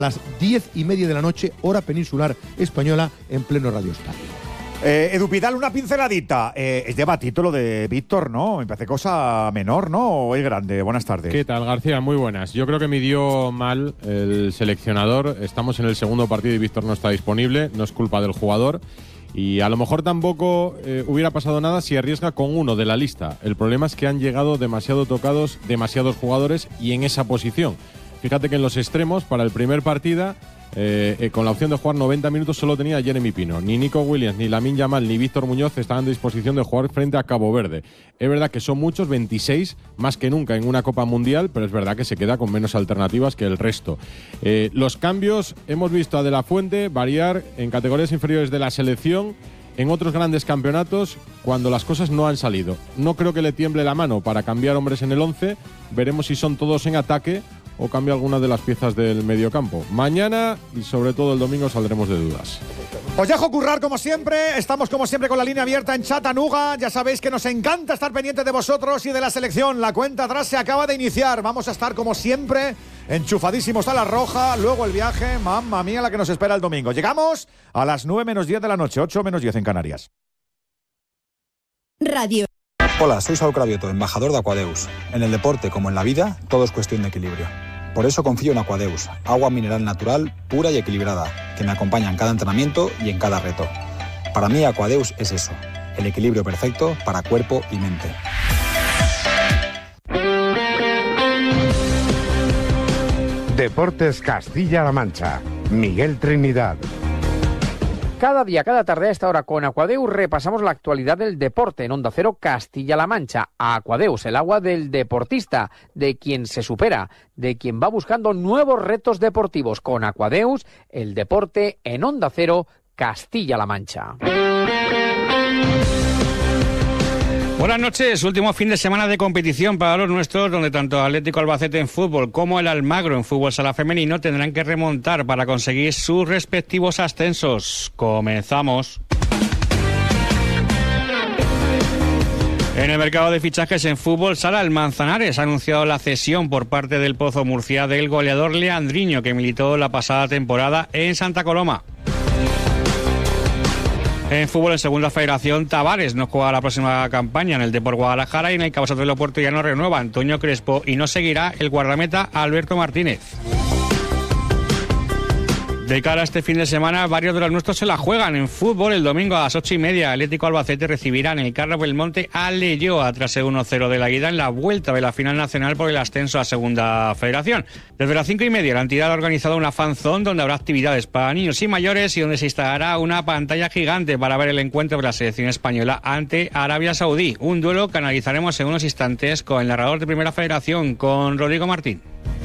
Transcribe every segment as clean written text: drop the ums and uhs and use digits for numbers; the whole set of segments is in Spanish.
las 10:30 de la noche, hora peninsular española, en pleno Radio Estadio. Edu Pidal, una pinceladita. Es de batito lo de Víctor, ¿no? Me parece cosa menor, ¿no? ¿O es grande? Buenas tardes. ¿Qué tal, García? Muy buenas. Yo creo que midió mal el seleccionador. Estamos en el segundo partido y Víctor no está disponible. No es culpa del jugador. Y a lo mejor tampoco hubiera pasado nada si arriesga con uno de la lista. El problema es que han llegado demasiado tocados, demasiados jugadores y en esa posición. Fíjate que en los extremos, para el primer partido, con la opción de jugar 90 minutos, solo tenía a Jeremy Pino. Ni Nico Williams, ni Lamine Yamal, ni Víctor Muñoz estaban a disposición de jugar frente a Cabo Verde. Es verdad que son muchos, 26, más que nunca en una Copa Mundial, pero es verdad que se queda con menos alternativas que el resto. Los cambios, hemos visto a De La Fuente variar en categorías inferiores de la selección, en otros grandes campeonatos, cuando las cosas no han salido. No creo que le tiemble la mano para cambiar hombres en el 11. Veremos si son todos en ataque o cambia alguna de las piezas del mediocampo. Mañana y sobre todo el domingo saldremos de dudas. Os dejo currar como siempre. Estamos como siempre con la línea abierta en Chattanooga. Ya sabéis que nos encanta estar pendientes de vosotros y de la selección. La cuenta atrás se acaba de iniciar. Vamos a estar como siempre enchufadísimos a la roja. Luego el viaje, mamma mía, la que nos espera el domingo. Llegamos a las 9:10 de la noche, 8:10 en Canarias. Radio. Hola, soy Saúl Cravioto, embajador de Aquadeus. En el deporte, como en la vida, todo es cuestión de equilibrio. Por eso confío en Aquadeus, agua mineral natural, pura y equilibrada, que me acompaña en cada entrenamiento y en cada reto. Para mí Aquadeus es eso, el equilibrio perfecto para cuerpo y mente. Deportes Castilla-La Mancha, Miguel Trinidad. Cada día, cada tarde a esta hora con Aquadeus repasamos la actualidad del deporte en Onda Cero Castilla-La Mancha. Aquadeus, el agua del deportista, de quien se supera, de quien va buscando nuevos retos deportivos. Con Aquadeus, el deporte en Onda Cero Castilla-La Mancha. Buenas noches, último fin de semana de competición para los nuestros, donde tanto Atlético Albacete en fútbol como el Almagro en fútbol sala femenino tendrán que remontar para conseguir sus respectivos ascensos. Comenzamos. En el mercado de fichajes en fútbol sala, el Manzanares ha anunciado la cesión por parte del Pozo Murcia del goleador Leandriño, que militó la pasada temporada en Santa Coloma. En fútbol en segunda federación, Tavares no juega la próxima campaña en el Depor Guadalajara y en el Cabo Sotelo Puerto ya no renueva Antonio Crespo y no seguirá el guardameta Alberto Martínez. De cara a este fin de semana, varios de los nuestros se la juegan en fútbol. El domingo a las 8:30, Atlético Albacete recibirá en el Carlos Belmonte a Leyoa tras el 1-0 de la ida en la vuelta de la final nacional por el ascenso a segunda federación. Desde las 5:30, la entidad ha organizado una fanzone donde habrá actividades para niños y mayores y donde se instalará una pantalla gigante para ver el encuentro de la selección española ante Arabia Saudí. Un duelo que analizaremos en unos instantes con el narrador de Primera Federación, con Rodrigo Martín.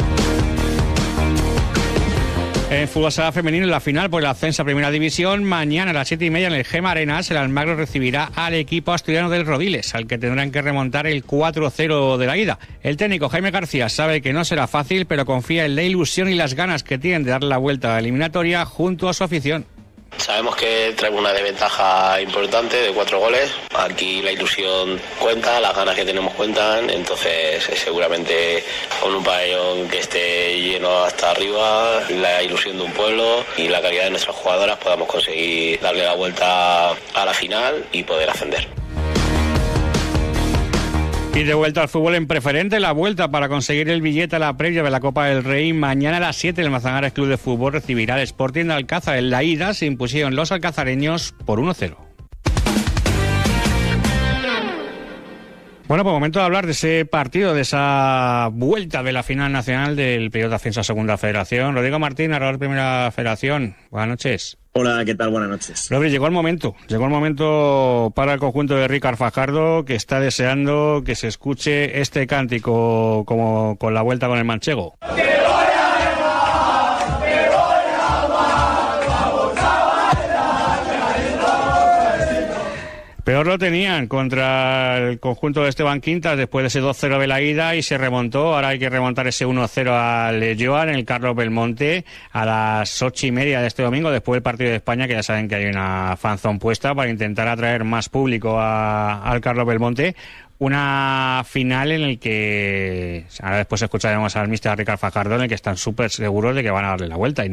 En fútbol sala femenino, en la final por el ascenso a Primera División, mañana a las 7:30 en el Gema Arenas, el Almagro recibirá al equipo asturiano del Rodiles, al que tendrán que remontar el 4-0 de la ida. El técnico Jaime García sabe que no será fácil, pero confía en la ilusión y las ganas que tienen de darle la vuelta a la eliminatoria junto a su afición. Sabemos que traemos una desventaja importante de 4 goles. Aquí la ilusión cuenta, las ganas que tenemos cuentan. Entonces, seguramente con un pabellón que esté lleno hasta arriba, la ilusión de un pueblo y la calidad de nuestras jugadoras, podamos conseguir darle la vuelta a la final y poder ascender. Y de vuelta al fútbol en preferente, la vuelta para conseguir el billete a la previa de la Copa del Rey. Mañana a las 7 el Manzanares Club de Fútbol recibirá al Sporting de Alcázar. En la ida se impusieron los alcazareños por 1-0. Bueno, pues momento de hablar de ese partido, de esa vuelta de la final nacional del periodo de ascenso a Segunda Federación. Rodrigo Martín, narrador de Primera Federación. Buenas noches. Hola, ¿qué tal? Buenas noches. Rodri, llegó el momento para el conjunto de Ricard Fajardo, que está deseando que se escuche este cántico como con la vuelta con el manchego. Peor lo tenían contra el conjunto de Esteban Quintas después de ese 2-0 de la ida y se remontó. Ahora hay que remontar ese 1-0 al Leyoa en el Carlos Belmonte a las 8:30 de este domingo, después del partido de España, que ya saben que hay una fanzone puesta para intentar atraer más público al Carlos Belmonte. Una final en el que ahora después escucharemos al míster Ricard Fajardo, en el que están súper seguros de que van a darle la vuelta y